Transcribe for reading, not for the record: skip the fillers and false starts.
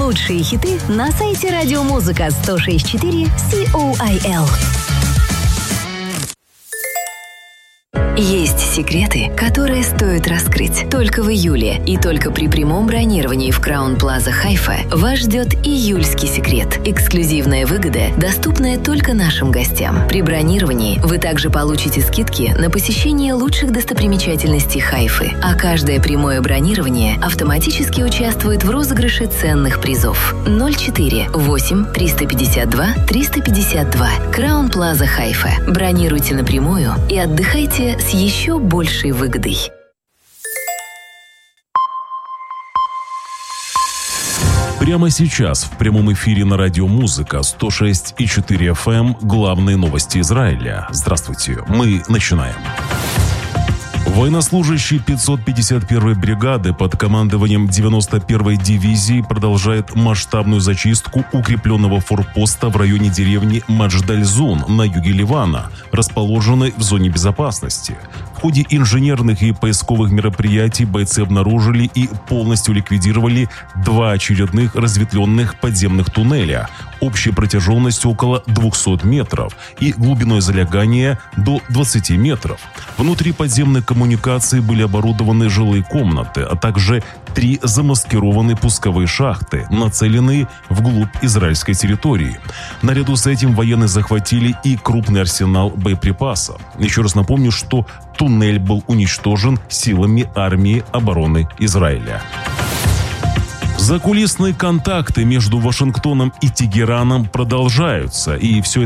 Лучшие хиты на сайте радиомузыка 106.4 COIL. Есть секреты, которые стоит раскрыть. Только в июле и только при прямом бронировании в Краун Плаза Хайфа вас ждет июльский секрет. Эксклюзивная выгода, доступная только нашим гостям. При бронировании вы также получите скидки на посещение лучших достопримечательностей Хайфы, а каждое прямое бронирование автоматически участвует в розыгрыше ценных призов. 04 8 352 352. Краун Плаза Хайфа. Бронируйте напрямую и отдыхайте с еще большей выгодой. Прямо сейчас в прямом эфире на радио «Музыка» 106.4 FM главные новости Израиля. Здравствуйте, мы начинаем. Военнослужащий 551-й бригады под командованием 91-й дивизии продолжает масштабную зачистку укрепленного форпоста в районе деревни Мадждаль-Зун на юге Ливана, расположенной в зоне безопасности. В ходе инженерных и поисковых мероприятий бойцы обнаружили и полностью ликвидировали 2 очередных разветвленных подземных туннеля общей протяженностью около 200 метров и глубиной залегания до 20 метров. Внутри подземных коммуникаций были оборудованы жилые комнаты, а также 3 замаскированные пусковые шахты, нацеленные вглубь израильской территории. Наряду с этим военные захватили и крупный арсенал боеприпасов. Еще раз напомню, что туннель был уничтожен силами армии обороны Израиля. Закулисные контакты между Вашингтоном и Тегераном продолжаются, и все